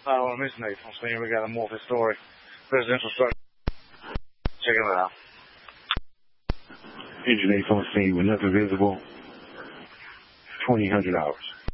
I don't want to miss Nate from scene. We got a more historic residential structure. Check it out. Engine 8 on scene with nothing visible. $2,000 hours.